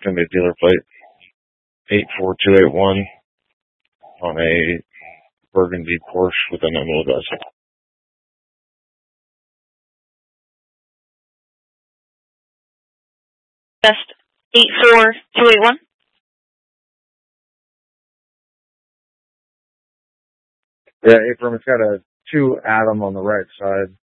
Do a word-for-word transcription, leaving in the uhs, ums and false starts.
Gonna be a dealer plate eight four two eight one on a burgundy Porsche with an M O S. Best eight four two eight one. Yeah, Abram, it's got a two Adam on the right side.